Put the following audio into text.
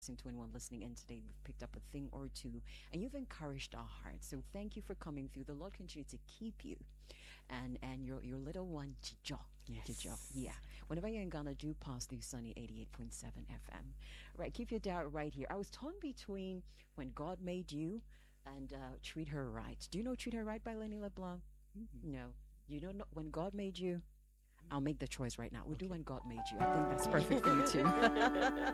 to anyone listening in today. We've picked up a thing or two and you've encouraged our hearts. So thank you for coming through. The Lord continue to keep you and your little one, Jijo. Jijo. Yeah. Yes. Whenever you're in Ghana, do pass through Sunny 88.7 FM. Right. Keep your doubt right here. I was torn between When God Made You and Treat Her Right. Do you know Treat Her Right by Lenny LeBlanc? No. You don't know When God Made You? I'll make the choice right now. We'll do Okay. When God Made You. I think that's perfect for you too.